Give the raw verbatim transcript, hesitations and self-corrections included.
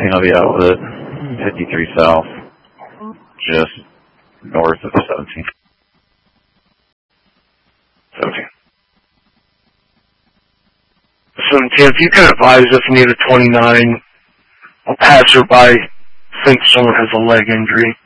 Hang on the outlet, fifty-three south, just north of seventeen. seventeen. seventeen, if you can advise if you need a twenty-nine, a passerby thinks someone has a leg injury.